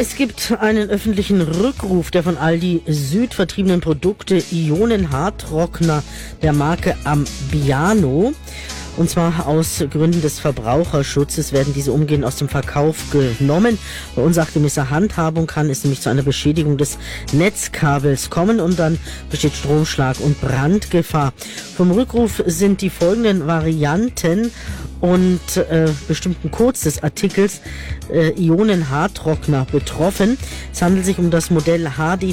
Es gibt einen öffentlichen Rückruf der von Aldi Süd vertriebenen Produkte Ionen-Haartrockner der Marke Ambiano. Und zwar aus Gründen des Verbraucherschutzes werden diese umgehend aus dem Verkauf genommen. Bei unsachgemäßer Handhabung kann es nämlich zu einer Beschädigung des Netzkabels kommen und dann besteht Stromschlag und Brandgefahr. Vom Rückruf sind die folgenden Varianten und bestimmten Codes des Artikels Ionen-Haartrockner betroffen. Es handelt sich um das Modell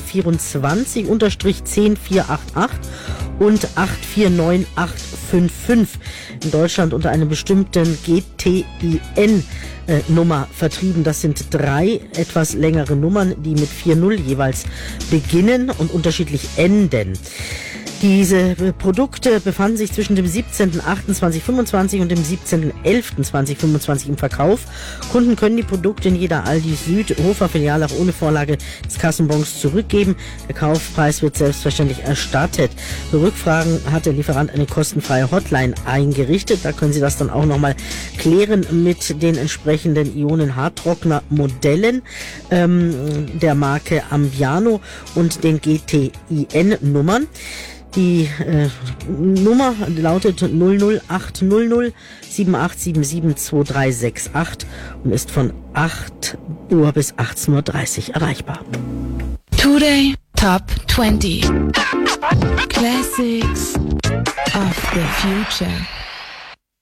HD24-10488 und 849855. In Deutschland unter einem bestimmten GTIN-Nummer vertrieben. Das sind 3 etwas längere Nummern, die mit 40 jeweils beginnen und unterschiedlich enden. Diese Produkte befanden sich zwischen dem 17.08.2025 und dem 17.11.2025 im Verkauf. Kunden können die Produkte in jeder Aldi Süd Hofer-Filiale auch ohne Vorlage des Kassenbons zurückgeben. Der Kaufpreis wird selbstverständlich erstattet. Für Rückfragen hat der Lieferant eine kostenfreie Hotline eingerichtet. Da können Sie das dann auch nochmal klären mit den entsprechenden Ionen-Haartrockner-Modellen der Marke Ambiano und den GTIN-Nummern. Die Nummer lautet 00800 7877 2368 und ist von 8 Uhr bis 18.30 Uhr erreichbar. Today Top 20 Classics of the Future.